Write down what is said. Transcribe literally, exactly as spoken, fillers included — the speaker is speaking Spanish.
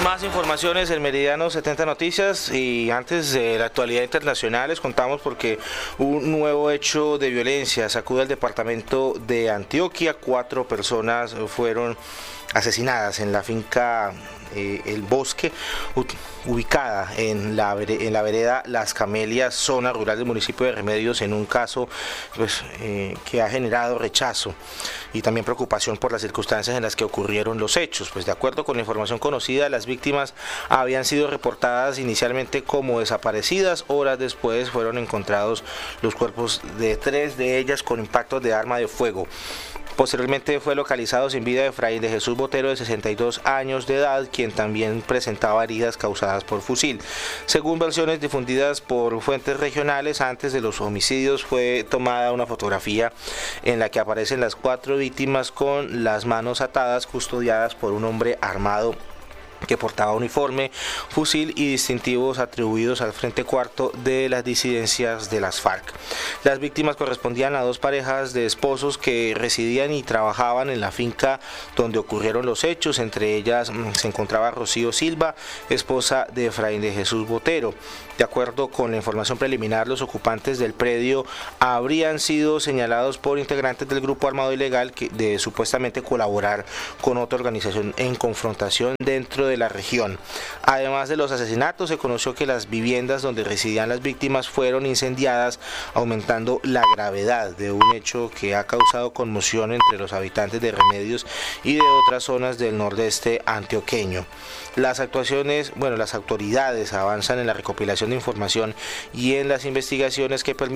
Más informaciones en Meridiano setenta Noticias, y antes de la actualidad internacional les contamos porque un nuevo hecho de violencia sacude al departamento de Antioquia. Cuatro personas fueron asesinadas en la finca eh, El Bosque, ubicada en la, en la vereda Las Camelias, zona rural del municipio de Remedios, en un caso pues, eh, que ha generado rechazo y también preocupación por las circunstancias en las que ocurrieron los hechos. Pues de acuerdo con la información conocida, las víctimas habían sido reportadas inicialmente como desaparecidas. Horas después fueron encontrados los cuerpos de tres de ellas con impactos de arma de fuego. Posteriormente fue localizado sin vida Efraín de Jesús Botero, de sesenta y dos años de edad, quien también presentaba heridas causadas por fusil. Según versiones difundidas por fuentes regionales, antes de los homicidios fue tomada una fotografía en la que aparecen las cuatro víctimas con las manos atadas, custodiadas por un hombre armado que portaba uniforme, fusil y distintivos atribuidos al Frente Cuarto de las disidencias de las FARC. Las víctimas correspondían a dos parejas de esposos que residían y trabajaban en la finca donde ocurrieron los hechos. Entre ellas se encontraba Rocío Silva, esposa de Efraín de Jesús Botero. De acuerdo con la información preliminar, los ocupantes del predio habrían sido señalados por integrantes del grupo armado ilegal que, de supuestamente colaborar con otra organización en confrontación dentro de la región. Además de los asesinatos, se conoció que las viviendas donde residían las víctimas fueron incendiadas, aumentando la gravedad de un hecho que ha causado conmoción entre los habitantes de Remedios y de otras zonas del nordeste antioqueño. Las actuaciones, bueno, las autoridades avanzan en la recopilación de información y en las investigaciones que permiten